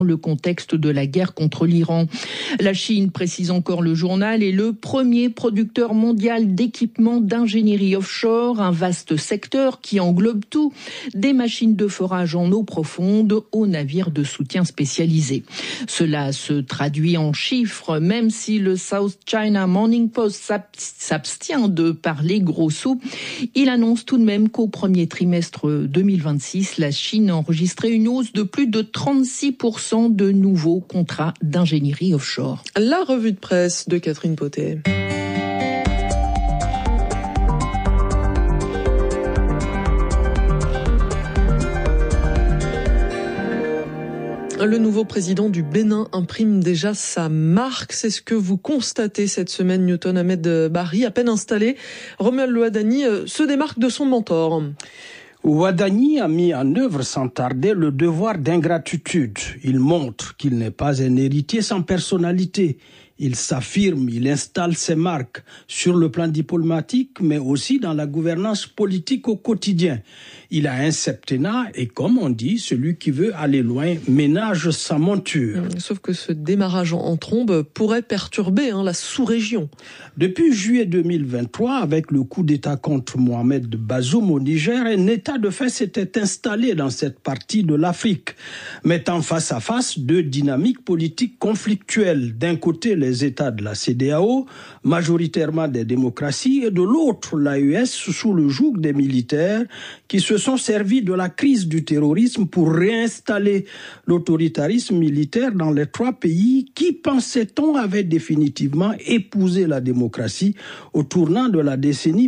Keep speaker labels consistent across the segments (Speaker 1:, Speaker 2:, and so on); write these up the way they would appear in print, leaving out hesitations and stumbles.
Speaker 1: le contexte de la guerre contre l'Iran. La Chine, précise encore le journal, est le premier producteur mondial d'équipements d'ingénierie offshore, un vaste secteur qui englobe tout, des machines de forage en eau profonde aux navires de soutien spécialisés. Cela se traduit en chiffres, même si le South China Morning Post s'abstient de parler gros sous. Il annonce tout de même qu'au premier trimestre 2026, la Chine a enregistré une hausse de plus de 36% de nouveaux contrats d'ingénierie offshore.
Speaker 2: La revue de presse de Catherine Potet. Le nouveau président du Bénin imprime déjà sa marque. C'est ce que vous constatez cette semaine, Newton Ahmed Barry. À peine installé, Romuald Wadani se démarque de son mentor.
Speaker 3: Wadani a mis en œuvre sans tarder le devoir d'ingratitude. Il montre qu'il n'est pas un héritier sans personnalité. Il s'affirme, il installe ses marques sur le plan diplomatique, mais aussi dans la gouvernance politique au quotidien. Il a un septennat et, comme on dit, celui qui veut aller loin ménage sa monture.
Speaker 2: Sauf que ce démarrage en trombe pourrait perturber la sous-région.
Speaker 3: Depuis juillet 2023, avec le coup d'État contre Mohamed Bazoum au Niger, un état de fait s'était installé dans cette partie de l'Afrique, mettant face à face deux dynamiques politiques conflictuelles. D'un côté, les États de la CEDEAO, majoritairement des démocraties, et de l'autre, l'AES, sous le joug des militaires, qui se sont servis de la crise du terrorisme pour réinstaller l'autoritarisme militaire dans les trois pays qui, pensait-on, avaient définitivement épousé la démocratie au tournant de la décennie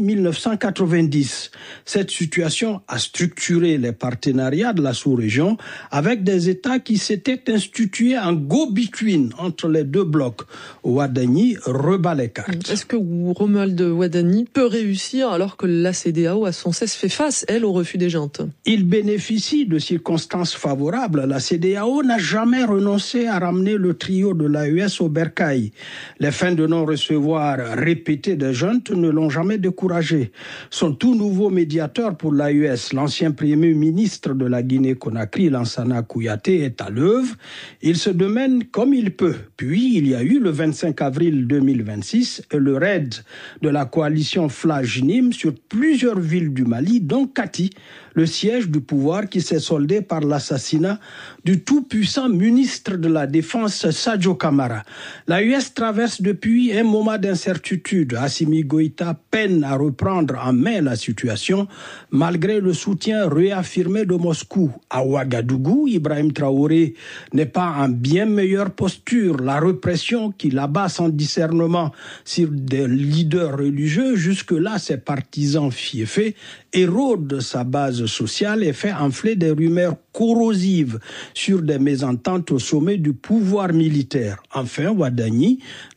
Speaker 3: 1990. Cette situation a structuré les partenariats de la sous-région avec des États qui s'étaient institués en go-between entre les deux blocs. Wadani rebat les cartes.
Speaker 2: Est-ce que Romuald Wadani peut réussir alors que la CEDEAO a sans cesse fait face, elle, au refus des jantes?
Speaker 3: Il bénéficie de circonstances favorables. La CEDEAO n'a jamais renoncé à ramener le trio de l'AES au bercail. Les fins de non-recevoir répétées des juntes ne l'ont jamais découragé. Son tout nouveau médiateur pour l'AES, l'ancien premier ministre de la Guinée-Conakry, Lansana Kouyaté, est à l'œuvre. Il se démène comme il peut. Puis, il y a eu le 25 avril 2026 et le raid de la coalition Flajinim sur plusieurs villes du Mali, dont Kati, le siège du pouvoir qui s'est soldé par l'assassinat du tout-puissant ministre de la Défense Sadio Kamara. L'AES traverse depuis un moment d'incertitude. Assimi Goïta peine à reprendre en main la situation malgré le soutien réaffirmé de Moscou. À Ouagadougou, Ibrahim Traoré n'est pas en bien meilleure posture. La répression qui l'abat sans discernement sur des leaders religieux, jusque-là ses partisans fiefés, érode sa base sociale et fait enfler des rumeurs corrosives sur des mésententes au sommet du pouvoir militaire. Enfin, Wadani,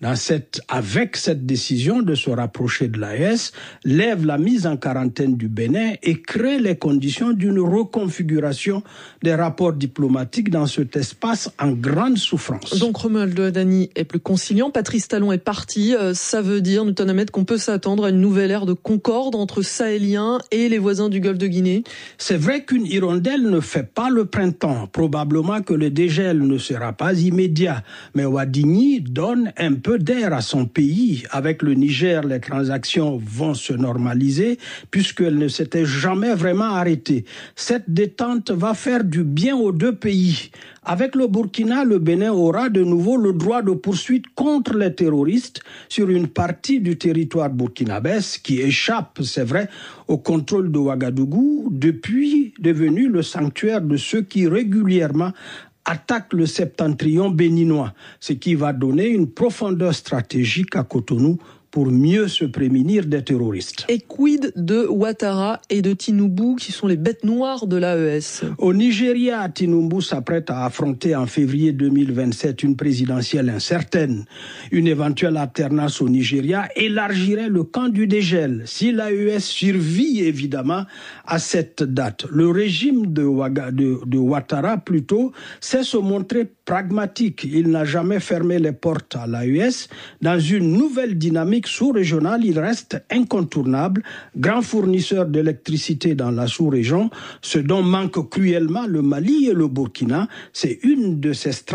Speaker 3: avec cette décision de se rapprocher de l'AES, lève la mise en quarantaine du Bénin et crée les conditions d'une reconfiguration des rapports diplomatiques dans cet espace en grande souffrance.
Speaker 2: Donc Romuald Wadani est plus conciliant, Patrice Talon est parti, ça veut dire, Newton Ahmed, qu'on peut s'attendre à une nouvelle ère de concorde entre Sahéliens et les voisins du Golfe de Guinée?
Speaker 3: C'est vrai qu'une hirondelle ne fait pas le printemps. Probablement que le dégel ne sera pas immédiat. Mais Wadani donne un peu d'air à son pays. Avec le Niger, les transactions vont se normaliser puisqu'elles ne s'étaient jamais vraiment arrêtées. Cette détente va faire du bien aux deux pays. Avec le Burkina, le Bénin aura de nouveau le droit de poursuite contre les terroristes sur une partie du territoire burkinabé qui échappe, c'est vrai, au contrôle de Ouagadougou, depuis devenu le sanctuaire de ceux qui régulièrement attaquent le septentrion béninois, ce qui va donner une profondeur stratégique à Cotonou pour mieux se prémunir des terroristes.
Speaker 2: Et quid de Ouattara et de Tinubu, qui sont les bêtes noires de l'AES?
Speaker 3: Au Nigeria, Tinubu s'apprête à affronter en février 2027 une présidentielle incertaine. Une éventuelle alternance au Nigeria élargirait le camp du dégel, si l'AES survit évidemment à cette date. Le régime de Ouattara, plutôt, sait se montrer pragmatique. Il n'a jamais fermé les portes à l'AES dans une nouvelle dynamique dynamique sous-régionale, il reste incontournable, grand fournisseur d'électricité dans la sous-région, ce dont manquent cruellement le Mali et le Burkina. C'est une de ses